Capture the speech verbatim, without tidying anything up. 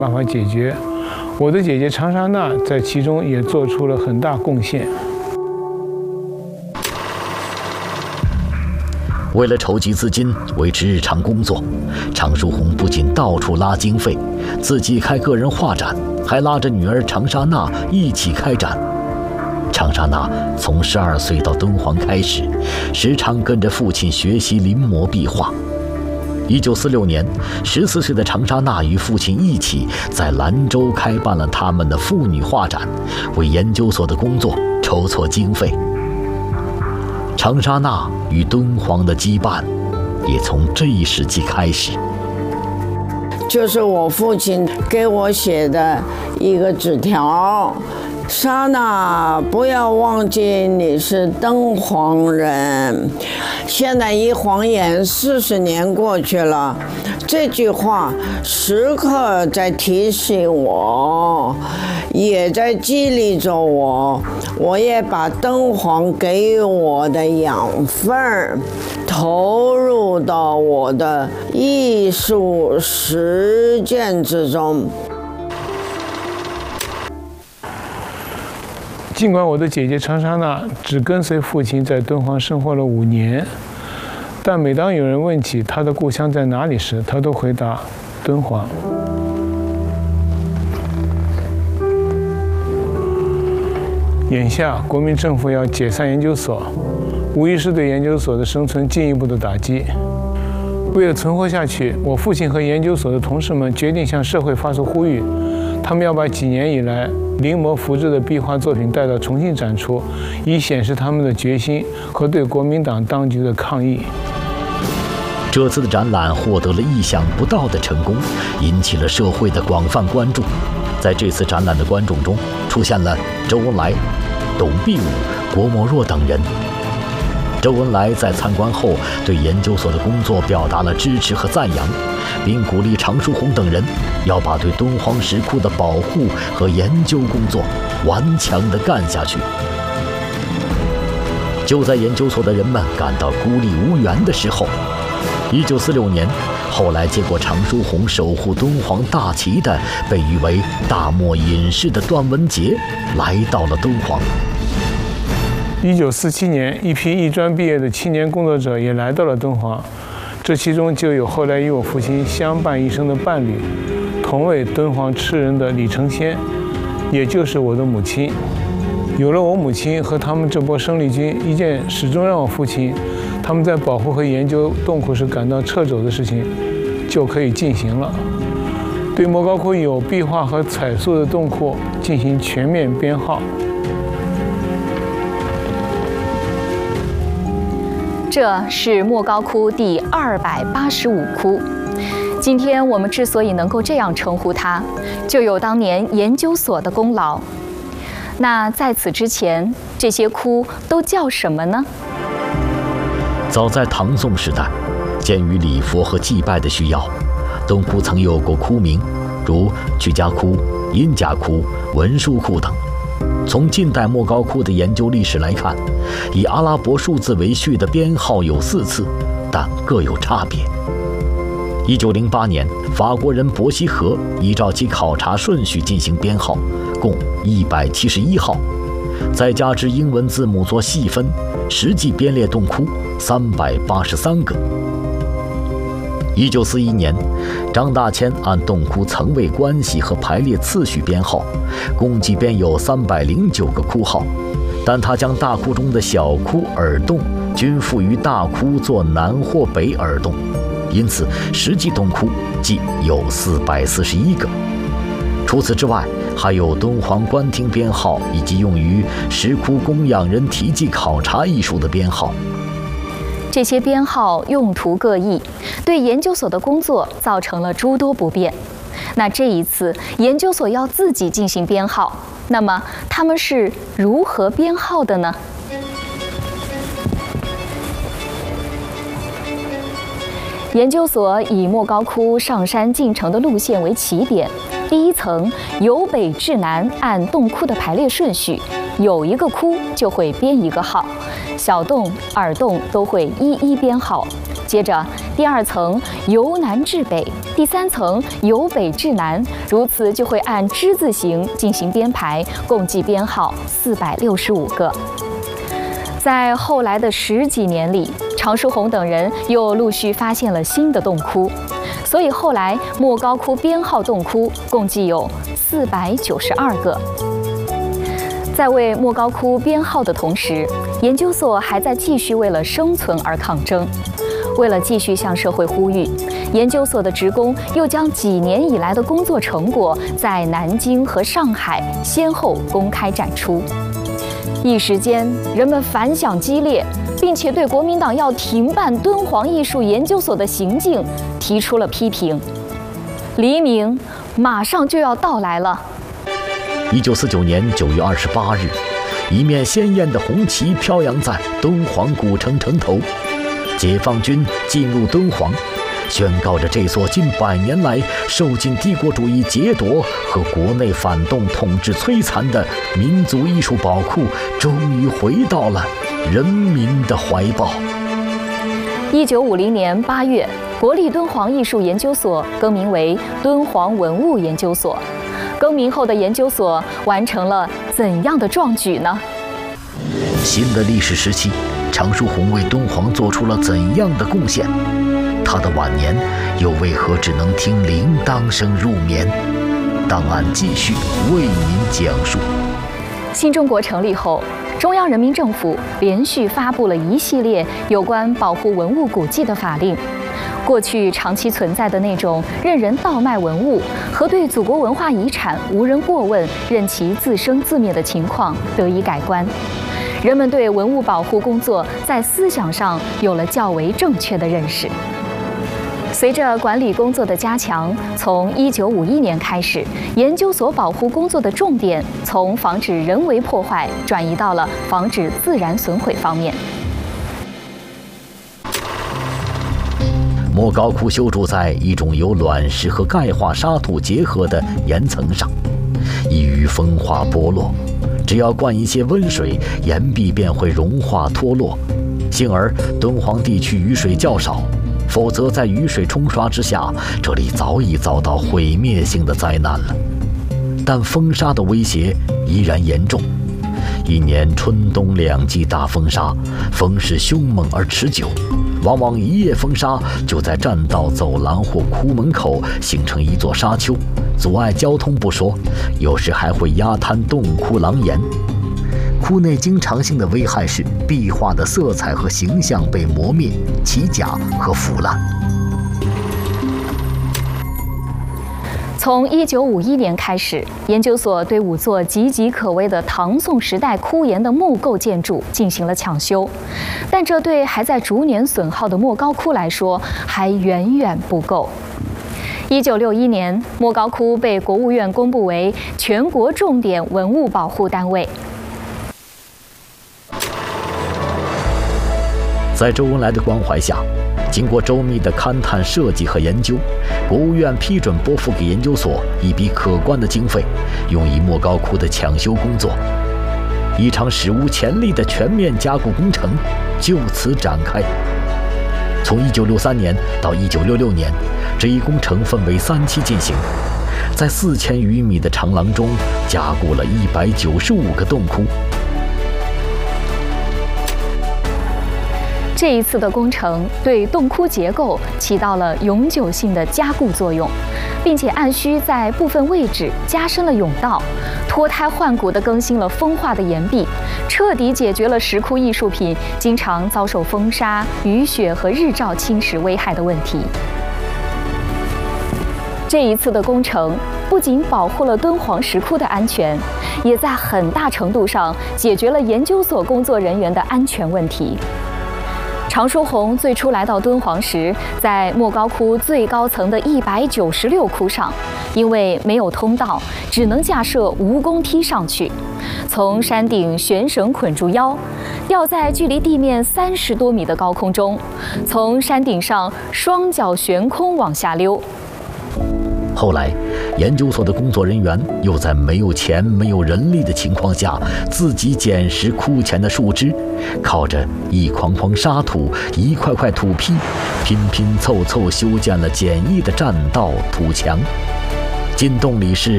办法解决。我的姐姐长沙娜在其中也做出了很大贡献。 为了筹集资金维持日常工作，常书鸿不仅到处拉经费，自己开个人画展，还拉着女儿长沙娜一起开展。长沙娜从十二岁到敦煌开始，时常跟着父亲学习临摹壁画。一九四六年，十四岁的长沙娜与父亲一起在兰州开办了他们的妇女画展，为研究所的工作筹措经费。长沙娜与敦煌的羁绊也从这一时期开始。 就是我父亲给我写的一个纸条，莎娜，不要忘记你是敦煌人。现在一晃眼四十年过去了，这句话时刻在提醒我，也在激励着我。我也把敦煌给我的养分投入到我的艺术实践之中。 尽管我的姐姐长沙娜只跟随父亲在敦煌生活了五年，但每当有人问起她的故乡在哪里时，她都回答敦煌。眼下国民政府要解散研究所，无疑是对研究所的生存进一步的打击。为了存活下去，我父亲和研究所的同事们决定向社会发出呼吁，他们要把几年以来临摹复制的壁画作品带到重庆展出，以显示他们的决心和对国民党当局的抗议。 这次的展览获得了意想不到的成功，引起了社会的广泛关注。在这次展览的观众中，出现了周恩来、董必武、郭沫若等人。周恩来在参观后对研究所的工作表达了支持和赞扬，并鼓励常书鸿等人要把对敦煌石窟的保护和研究工作顽强地干下去。就在研究所的人们感到孤立无援的时候，一九四六年，后来接过常书鸿守护敦煌大旗的被誉为大漠隐士的段文杰来到了敦煌。 一九四七年，一批艺专毕业的青年工作者也来到了敦煌，这其中就有后来与我父亲相伴一生的伴侣，同为敦煌吃人的李承先，也就是我的母亲。有了我母亲和他们这波生力军，一件始终让我父亲他们在保护和研究洞窟时感到掣肘的事情就可以进行了。对莫高窟有壁画和彩塑的洞窟进行全面编号。 这是莫高窟第二百八十五窟。今天我们之所以能够这样称呼它，就有当年研究所的功劳。那在此之前，这些窟都叫什么呢？ 早在唐宋时代，鉴于礼佛和祭拜的需要，敦窟曾有过窟名，如居家窟、殷家窟、文殊窟等。从近代莫高窟的研究历史来看，以阿拉伯数字为序的编号有四次，但各有差别。一九零八年，法国人伯希和依照其考察顺序进行编号，共一百七十一号，再加之英文字母做细分，实际编列洞窟三百八十三个。一九四一年，张大千按洞窟层位关系和排列次序编号，共计编有三百零九个窟号，但他将大窟中的小窟、耳洞均赋予大窟做南或北耳洞，因此实际洞窟计有四百四十一个。除此之外，还有敦煌官厅编号以及用于石窟供养人题记考察艺术的编号。 这些编号用途各异，对研究所的工作造成了诸多不便。那这一次研究所要自己进行编号，那么他们是如何编号的呢？研究所以莫高窟上山进城的路线为起点，第一层由北至南按洞窟的排列顺序，有一个窟就会编一个号，小洞、耳洞都会一一编号。 接着第二层由南至北，第三层由北至南，如此就会按之字形进行编排，共计编号四百六十五个。在后来的十几年里，常书鸿等人又陆续发现了新的洞窟，所以后来莫高窟编号洞窟共计有四百九十二个。在为莫高窟编号的同时，研究所还在继续为了生存而抗争。为了继续向社会呼吁，研究所的职工又将几年以来的工作成果在南京和上海先后公开展出。一时间，人们反响激烈，并且对国民党要停办敦煌艺术研究所的行径提出了批评。黎明马上就要到来了。 一九四九年九月二十八日，一面鲜艳的红旗飘扬在敦煌古城城头，解放军进入敦煌，宣告着这所近百年来受尽帝国主义劫夺和国内反动统治摧残的民族艺术宝库终于回到了人民的怀抱。 一九五零年八月，国立敦煌艺术研究所更名为敦煌文物研究所。更名后的研究所完成了怎样的壮举呢？ 新的历史时期，常书鸿为敦煌做出了怎样的贡献？他的晚年又为何只能听铃铛声入眠？档案继续为您讲述。 新中国成立后，中央人民政府连续发布了一系列有关保护文物古迹的法令。过去长期存在的那种任人盗卖文物和对祖国文化遗产无人过问、任其自生自灭的情况得以改观，人们对文物保护工作在思想上有了较为正确的认识。随着管理工作的加强，从一九五一年开始，研究所保护工作的重点从防止人为破坏转移到了防止自然损毁方面。 莫高窟修筑在一种由卵石和钙化沙土结合的岩层上，易于风化剥落，只要灌一些温水，岩壁便会融化脱落。幸而敦煌地区雨水较少，否则在雨水冲刷之下，这里早已遭到毁灭性的灾难了。但风沙的威胁依然严重，一年春冬两季大风沙，风势凶猛而持久，往往一夜风沙就在栈道、走廊或窟门口形成一座沙丘，阻碍交通不说，有时还会压瘫洞窟廊檐。窟内经常性的危害是壁画的色彩和形象被磨灭、起甲和腐烂。 从一九五一年开始，研究所对五座岌岌可危的唐宋时代窟檐的木构建筑进行了抢修，但这对还在逐年损耗的莫高窟来说还远远不够。一九六一年，莫高窟被国务院公布为全国重点文物保护单位。 在周恩来的关怀下，经过周密的勘探设计和研究，国务院批准拨付给研究所一笔可观的经费，用于莫高窟的抢修工作。一场史无前例的全面加固工程就此展开。从一九六三年到一九六六年，这一工程分为三期进行，在四千余米的长廊中加固了一百九十五个洞窟。 这一次的工程对洞窟结构起到了永久性的加固作用，并且按需在部分位置加深了甬道，脱胎换骨地更新了风化的岩壁，彻底解决了石窟艺术品经常遭受风沙、雨雪和日照侵蚀危害的问题。这一次的工程不仅保护了敦煌石窟的安全，也在很大程度上解决了研究所工作人员的安全问题。常书鸿最初来到敦煌时，在莫高窟最高层的一百九十六窟上，因为没有通道，只能架设蜈蚣梯上去，从山顶悬绳捆住腰，吊在距离地面三十多米的高空中，从山顶上双脚悬空往下溜。 后来， 研究所的工作人员又在没有钱、没有人力的情况下，自己捡拾枯前的树枝，靠着一筐筐沙土、一块块土坯，拼拼凑凑修建了简易的栈道土墙。进洞里是